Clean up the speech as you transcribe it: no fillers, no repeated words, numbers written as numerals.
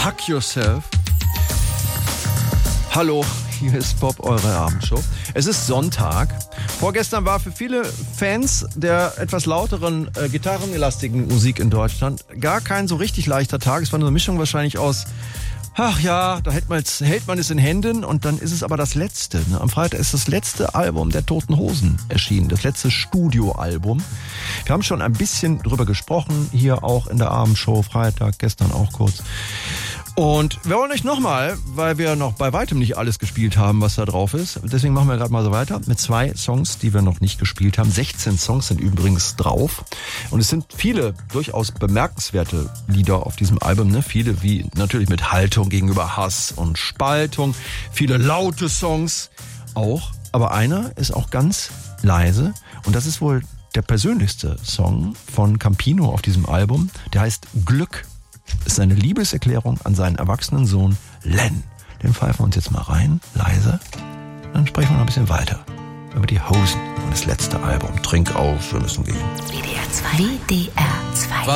Hug Yourself. Hallo, hier ist Bob, eure Abendshow. Es ist Sonntag. Vorgestern war für viele Fans der etwas lauteren, gitarrenlastigen Musik in Deutschland gar kein so richtig leichter Tag. Es war eine Mischung wahrscheinlich aus, ach ja, da hält man es in Händen und dann ist es aber das letzte. Ne? Am Freitag ist das letzte Album der Toten Hosen erschienen, das letzte Studioalbum. Wir haben schon ein bisschen drüber gesprochen, hier auch in der Abendshow, Freitag, gestern auch kurz. Und wir wollen euch nochmal, weil wir noch bei weitem nicht alles gespielt haben, was da drauf ist. Deswegen machen wir gerade mal so weiter mit 2 Songs, die wir noch nicht gespielt haben. 16 Songs sind übrigens drauf. Und es sind viele durchaus bemerkenswerte Lieder auf diesem Album. Ne? Viele wie natürlich mit Haltung gegenüber Hass und Spaltung. Viele laute Songs auch. Aber einer ist auch ganz leise. Und das ist wohl der persönlichste Song von Campino auf diesem Album. Der heißt Glück. Das ist eine Liebeserklärung an seinen erwachsenen Sohn Len. Den pfeifen wir uns jetzt mal rein, leise. Dann sprechen wir noch ein bisschen weiter über die Hosen und das letzte Album. Trink auf, wir müssen gehen. WDR 2. WDR 2.